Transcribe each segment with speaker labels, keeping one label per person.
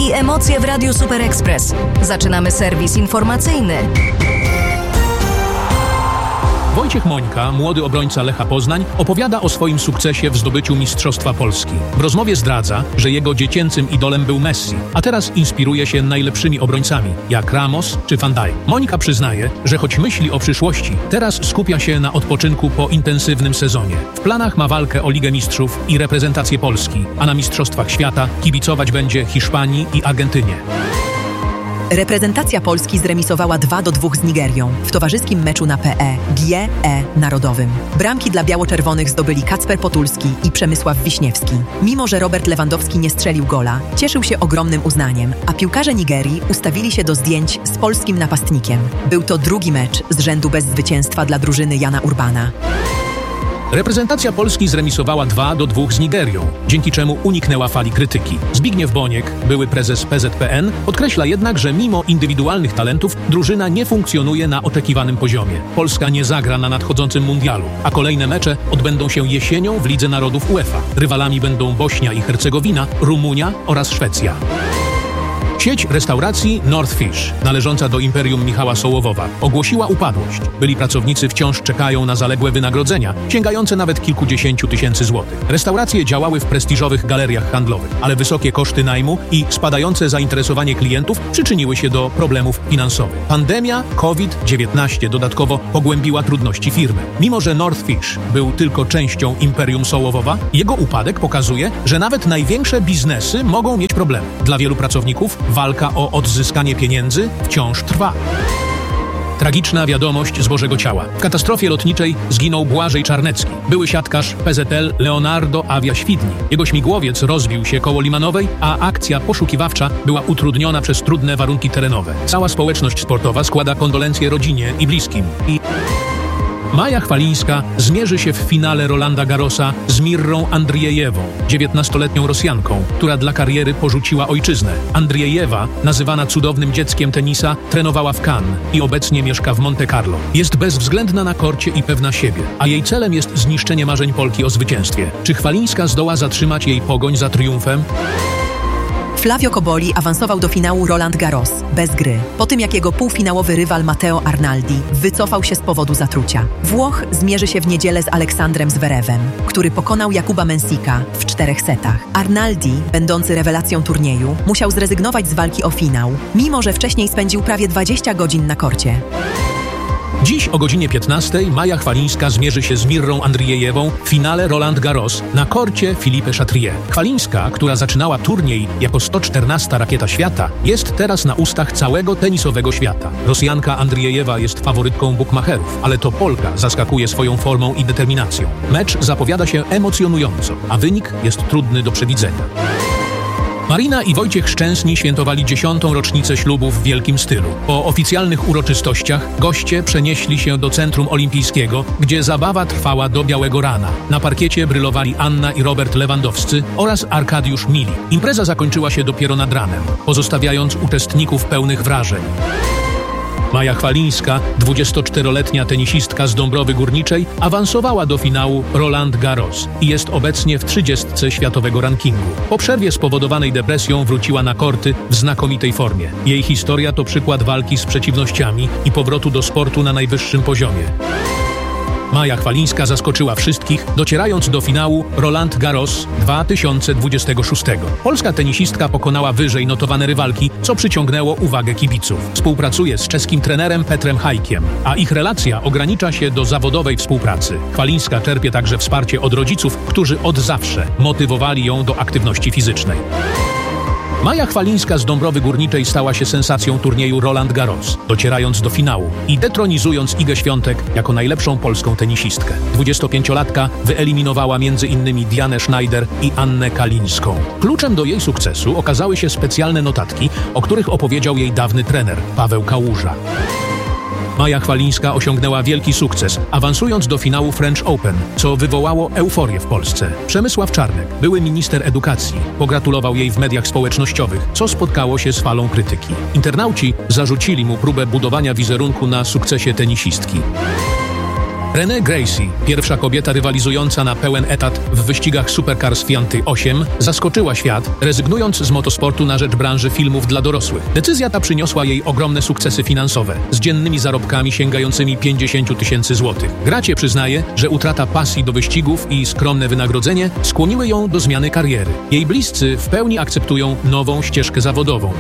Speaker 1: i emocje w Radiu Super Express. Zaczynamy serwis informacyjny.
Speaker 2: Wojciech Mońka, młody obrońca Lecha Poznań, opowiada o swoim sukcesie w zdobyciu Mistrzostwa Polski. W rozmowie zdradza, że jego dziecięcym idolem był Messi, a teraz inspiruje się najlepszymi obrońcami, jak Ramos czy Van Dijk. Mońka przyznaje, że choć myśli o przyszłości, teraz skupia się na odpoczynku po intensywnym sezonie. W planach ma walkę o Ligę Mistrzów i reprezentację Polski, a na Mistrzostwach Świata kibicować będzie Hiszpanii i Argentynie.
Speaker 3: Reprezentacja Polski zremisowała 2-2 z Nigerią w towarzyskim meczu na GE Narodowym. Bramki dla biało-czerwonych zdobyli Kacper Potulski i Przemysław Wiśniewski. Mimo że Robert Lewandowski nie strzelił gola, cieszył się ogromnym uznaniem, a piłkarze Nigerii ustawili się do zdjęć z polskim napastnikiem. Był to drugi mecz z rzędu bez zwycięstwa dla drużyny Jana Urbana.
Speaker 2: Reprezentacja Polski zremisowała 2-2 z Nigerią, dzięki czemu uniknęła fali krytyki. Zbigniew Boniek, były prezes PZPN, podkreśla jednak, że mimo indywidualnych talentów drużyna nie funkcjonuje na oczekiwanym poziomie. Polska nie zagra na nadchodzącym mundialu, a kolejne mecze odbędą się jesienią w Lidze Narodów UEFA. Rywalami będą Bośnia i Hercegowina, Rumunia oraz Szwecja. Sieć restauracji North Fish, należąca do Imperium Michała Sołowowa, ogłosiła upadłość. Byli pracownicy wciąż czekają na zaległe wynagrodzenia, sięgające nawet kilkudziesięciu tysięcy złotych. Restauracje działały w prestiżowych galeriach handlowych, ale wysokie koszty najmu i spadające zainteresowanie klientów przyczyniły się do problemów finansowych. Pandemia COVID-19 dodatkowo pogłębiła trudności firmy. Mimo że North Fish był tylko częścią Imperium Sołowowa, jego upadek pokazuje, że nawet największe biznesy mogą mieć problemy. Dla wielu pracowników walka o odzyskanie pieniędzy wciąż trwa. Tragiczna wiadomość z Bożego Ciała. W katastrofie lotniczej zginął Błażej Czarnecki, były siatkarz PZL Leonardo Avia-Świdni. Jego śmigłowiec rozbił się koło Limanowej, a akcja poszukiwawcza była utrudniona przez trudne warunki terenowe. Cała społeczność sportowa składa kondolencje rodzinie i bliskim. Maja Chwalińska zmierzy się w finale Rolanda Garrosa z Mirrą Andrijejewą, 19-letnią Rosjanką, która dla kariery porzuciła ojczyznę. Andrijejewa, nazywana cudownym dzieckiem tenisa, trenowała w Cannes i obecnie mieszka w Monte Carlo. Jest bezwzględna na korcie i pewna siebie, a jej celem jest zniszczenie marzeń Polki o zwycięstwie. Czy Chwalińska zdoła zatrzymać jej pogoń za triumfem?
Speaker 3: Flavio Cobolli awansował do finału Roland Garros bez gry, po tym jak jego półfinałowy rywal Matteo Arnaldi wycofał się z powodu zatrucia. Włoch zmierzy się w niedzielę z Aleksandrem Zverevem, który pokonał Jakuba Mensika w 4 setach. Arnaldi, będący rewelacją turnieju, musiał zrezygnować z walki o finał, mimo że wcześniej spędził prawie 20 godzin na korcie.
Speaker 2: Dziś o godzinie 15 Maja Chwalińska zmierzy się z Mirrą Andrijejewą w finale Roland Garros na korcie Philippe Chatrier. Chwalińska, która zaczynała turniej jako 114 rakieta świata, jest teraz na ustach całego tenisowego świata. Rosjanka Andrijejewa jest faworytką bukmacherów, ale to Polka zaskakuje swoją formą i determinacją. Mecz zapowiada się emocjonująco, a wynik jest trudny do przewidzenia. Marina i Wojciech Szczęsni świętowali 10. rocznicę ślubu w wielkim stylu. Po oficjalnych uroczystościach goście przenieśli się do Centrum Olimpijskiego, gdzie zabawa trwała do białego rana. Na parkiecie brylowali Anna i Robert Lewandowscy oraz Arkadiusz Milik. Impreza zakończyła się dopiero nad ranem, pozostawiając uczestników pełnych wrażeń. Maja Chwalińska, 24-letnia tenisistka z Dąbrowy Górniczej, awansowała do finału Roland Garros i jest obecnie w 30 światowego rankingu. Po przerwie spowodowanej depresją wróciła na korty w znakomitej formie. Jej historia to przykład walki z przeciwnościami i powrotu do sportu na najwyższym poziomie. Maja Chwalińska zaskoczyła wszystkich, docierając do finału Roland Garros 2026. Polska tenisistka pokonała wyżej notowane rywalki, co przyciągnęło uwagę kibiców. Współpracuje z czeskim trenerem Petrem Hajkiem, a ich relacja ogranicza się do zawodowej współpracy. Chwalińska czerpie także wsparcie od rodziców, którzy od zawsze motywowali ją do aktywności fizycznej. Maja Chwalińska z Dąbrowy Górniczej stała się sensacją turnieju Roland Garros, docierając do finału i detronizując Igę Świątek jako najlepszą polską tenisistkę. 25-latka wyeliminowała m.in. Dianę Schneider i Annę Kalińską. Kluczem do jej sukcesu okazały się specjalne notatki, o których opowiedział jej dawny trener Paweł Kałuża. Maja Chwalińska osiągnęła wielki sukces, awansując do finału French Open, co wywołało euforię w Polsce. Przemysław Czarnek, były minister edukacji, pogratulował jej w mediach społecznościowych, co spotkało się z falą krytyki. Internauci zarzucili mu próbę budowania wizerunku na sukcesie tenisistki. Renée Gracie, pierwsza kobieta rywalizująca na pełen etat w wyścigach Supercars Fianty 8, zaskoczyła świat, rezygnując z motosportu na rzecz branży filmów dla dorosłych. Decyzja ta przyniosła jej ogromne sukcesy finansowe, z dziennymi zarobkami sięgającymi 50 000 złotych. Gracie przyznaje, że utrata pasji do wyścigów i skromne wynagrodzenie skłoniły ją do zmiany kariery. Jej bliscy w pełni akceptują nową ścieżkę zawodową.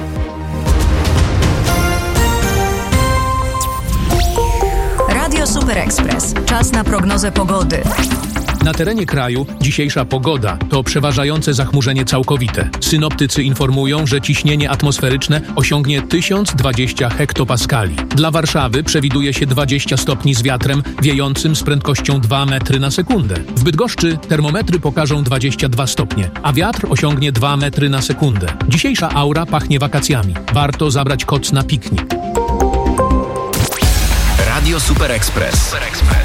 Speaker 1: Radio Super Express. Czas na prognozę pogody.
Speaker 2: Na terenie kraju dzisiejsza pogoda to przeważające zachmurzenie całkowite. Synoptycy informują, że ciśnienie atmosferyczne osiągnie 1020 hektopaskali. Dla Warszawy przewiduje się 20 stopni z wiatrem wiejącym z prędkością 2 metry na sekundę. W Bydgoszczy termometry pokażą 22 stopnie, a wiatr osiągnie 2 metry na sekundę. Dzisiejsza aura pachnie wakacjami. Warto zabrać koc na piknik.
Speaker 4: Radio Super Express.